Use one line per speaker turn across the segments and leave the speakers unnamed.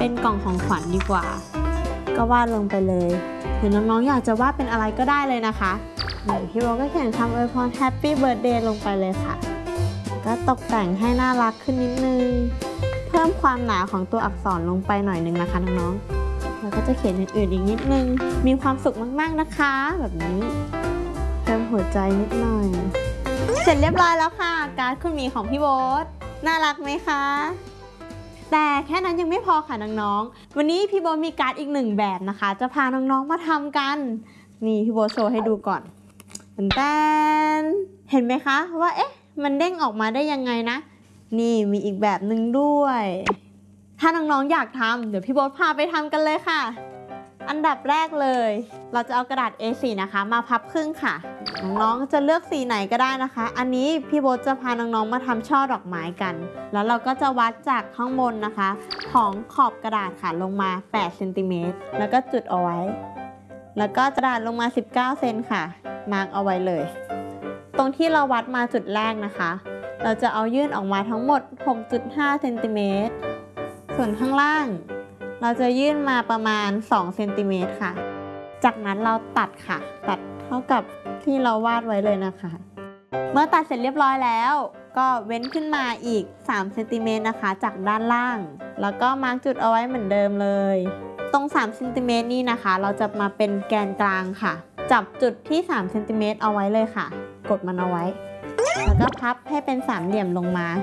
เป็นกล่องของขวัญดีกว่าก็วาดลงไปเลยหรือน้องๆอยากจะวาดเป็นอะไรก็ได้เลยนะคะพี่โบก็เขียนคำอวยพร Happy Birthday ลงไปเลยค่ะก็ตกแต่งให้น่ารักขึ้นนิดนึงเพิ่มความหนาของตัวอักษรลงไปหน่อยนึงนะคะน้องๆแล้วก็จะเขียนอื่นๆอีกนิดนึงมีความสุขมากๆนะคะแบบนี้เติมหัวใจนิดหน่อยเสร็จเรียบร้อยแล้วค่ะการ์ดคุณหมีของพี่โบ๊ทน่ารักไหมคะแต่แค่นั้นยังไม่พอค่ะน้องๆวันนี้พี่โบ๊ทมีการ์ดอีกหนึ่งแบบนะคะจะพาน้องๆมาทำกันนี่พี่โบ๊ทโชว์ให้ดูก่อนแต่เห็นไหมคะว่ามันเด้งออกมาได้ยังไงนะนี่มีอีกแบบหนึ่งด้วยถ้าน้องๆอยากทำเดี๋ยวพี่โบ๊ทพาไปทำกันเลยค่ะอันดับแรกเลยเราจะเอากระดาษ A4 นะคะมาพับครึ่งค่ะน้องๆจะเลือกสีไหนก็ได้นะคะอันนี้พี่โบ๊ทจะพาน้องๆมาทำช่อดอกไม้กันแล้วเราก็จะวัดจากข้างบนนะคะของขอบกระดาษค่ะลงมา8เซนติเมตรแล้วก็จุดเอาไว้แล้วก็กระดาษลงมา19เซนค่ะมาร์กเอาไว้เลยตรงที่เราวัดมาจุดแรกนะคะเราจะเอายื่นออกมาทั้งหมด 6.5 เซนติเมตรส่วนข้างล่างเราจะยื่นมาประมาณ2เซนติเมตรค่ะจากนั้นเราตัดค่ะตัดเท่ากับที่เราวาดไว้เลยนะคะเมื่อตัดเสร็จเรียบร้อยแล้วก็เว้นขึ้นมาอีก3เซนติเมตรนะคะจากด้านล่างแล้วก็มาร์กจุดเอาไว้เหมือนเดิมเลยตรง3เซนติเมตรนี่นะคะเราจะมาเป็นแกนกลางค่ะจับจุดที่3เซนติเมตรเอาไว้เลยค่ะกดมันเอาไว้แล้วก็พับให้เป็นสามเหลี่ยมลงมา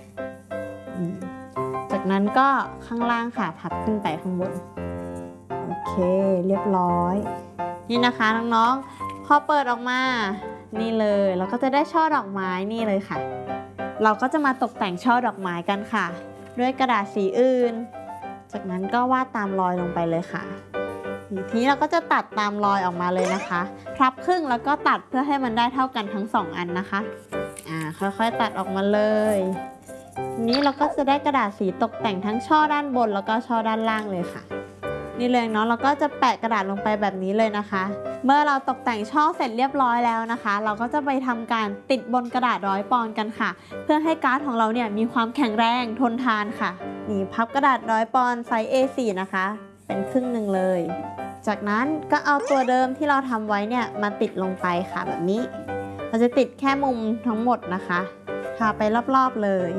จากนั้นก็ข้างล่างค่ะพับขึ้นไปข้างบนโอเคเรียบร้อยนี่นะคะน้องๆพอเปิดออกมานี่เลยเราก็จะได้ช่อดอกไม้นี่เลยค่ะเราก็จะมาตกแต่งช่อดอกไม้กันค่ะด้วยกระดาษสีอื่นจากนั้นก็วาดตามรอยลงไปเลยค่ะทีนี้เราก็จะตัดตามรอยออกมาเลยนะคะพับครึ่งแล้วก็ตัดเพื่อให้มันได้เท่ากันทั้ง2อันนะคะค่อยๆตัดออกมาเลยทีนี้เราก็จะได้กระดาษสีตกแต่งทั้งช่อด้านบนแล้วก็ช่อด้านล่างเลยค่ะนี่เลยเนาะเราก็จะแปะกระดาษลงไปแบบนี้เลยนะคะเมื่อเราตกแต่งช่อเสร็จเรียบร้อยแล้วนะคะเราก็จะไปทำการติดบนกระดาษ100 ปอนด์กันค่ะเพื่อให้การ์ดของเราเนี่ยมีความแข็งแรงทนทานค่ะนี่พับกระดาษ100 ปอนด์ไซส์ A4 นะคะเป็นครึ่งหนึ่งเลยจากนั้นก็เอาตัวเดิมที่เราทำไว้เนี่ยมาติดลงไปค่ะแบบนี้เราจะติดแค่มุมทั้งหมดนะคะทาไปรอบๆเลย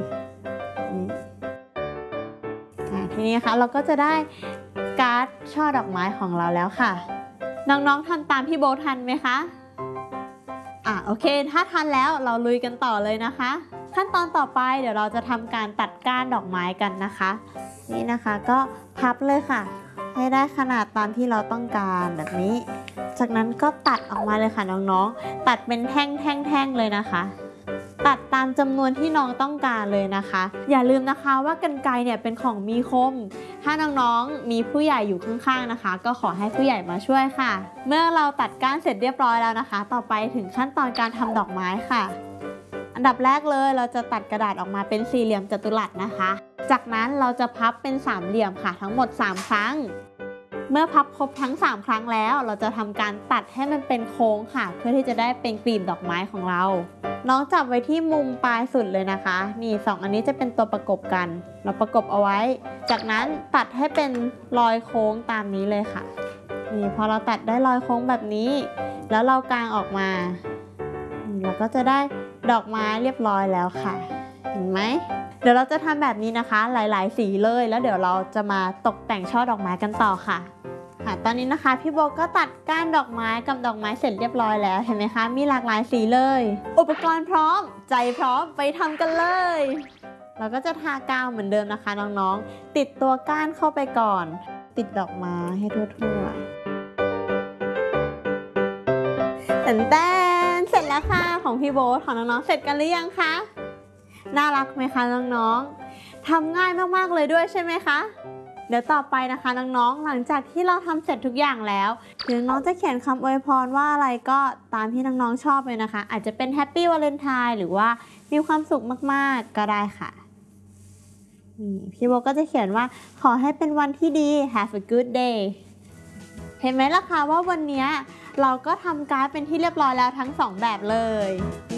ทีนี้นะคะเราก็จะได้การ์ดช่อดอกไม้ของเราแล้วค่ะน้องๆทำตามพี่โบทันไหมคะโอเคถ้าทันแล้วเราลุยกันต่อเลยนะคะขั้นตอนต่อไปเดี๋ยวเราจะทำการตัดก้านดอกไม้กันนะคะนี่นะคะก็พับเลยค่ะให้ได้ขนาดตามที่เราต้องการแบบนี้จากนั้นก็ตัดออกมาเลยค่ะน้องๆตัดเป็นแท่งๆเลยนะคะตัดตามจำนวนที่น้องต้องการเลยนะคะอย่าลืมนะคะว่ากรรไกรเนี่ยเป็นของมีคมถ้าน้องๆมีผู้ใหญ่อยู่ข้างๆนะคะก็ขอให้ผู้ใหญ่มาช่วยค่ะเมื่อเราตัดก้านเสร็จเรียบร้อยแล้วนะคะต่อไปถึงขั้นตอนการทำดอกไม้ค่ะอันดับแรกเลยเราจะตัดกระดาษออกมาเป็นสี่เหลี่ยมจัตุรัสนะคะจากนั้นเราจะพับเป็นสามเหลี่ยมค่ะทั้งหมด3 ครั้งเมื่อพับครบทั้ง3 ครั้งแล้วเราจะทำการตัดให้มันเป็นโค้งค่ะเพื่อที่จะได้เป็นกลีบดอกไม้ของเราน้องจับไว้ที่มุมปลายสุดเลยนะคะนี่2อันนี้จะเป็นตัวประกบกันเราประกบเอาไว้จากนั้นตัดให้เป็นรอยโค้งตามนี้เลยค่ะนี่พอเราตัดได้รอยโค้งแบบนี้แล้วเรากางออกมาเราก็จะได้ดอกไม้เรียบร้อยแล้วค่ะเห็นไหมเดี๋ยวเราจะทำแบบนี้นะคะหลายๆสีเลยแล้วเดี๋ยวเราจะมาตกแต่งช่อดอกไม้กันต่อค่ะตอนนี้นะคะพี่โบก็ตัดก้านดอกไม้กับดอกไม้เสร็จเรียบร้อยแล้วเห็นไหมคะมีหลากหลายสีเลยอุปกรณ์พร้อมใจพร้อมไปทำกันเลยเราก็จะทากาวเหมือนเดิมนะคะน้องๆติดตัวก้านเข้าไปก่อนติดดอกไม้ให้ทั่วๆแต่เสร็จแล้วค่ะของพี่โบของน้องๆเสร็จกันหรือยังคะน่ารักไหมคะน้องๆทำง่ายมากๆเลยด้วยใช่ไหมคะเดี๋ยวต่อไปนะคะน้องๆหลังจากที่เราทำเสร็จทุกอย่างแล้วเดี๋ยวน้องจะเขียนคำอวยพรว่าอะไรก็ตามที่น้องๆชอบเลยนะคะอาจจะเป็น Happy Valentine หรือว่ามีความสุขมากๆก็ได้ค่ะพี่โบก็จะเขียนว่าขอให้เป็นวันที่ดี Have a good day เห็นไหมล่ะคะว่าวันนี้เราก็ทำการ์ดเป็นที่เรียบร้อยแล้วทั้ง2 แบบเลย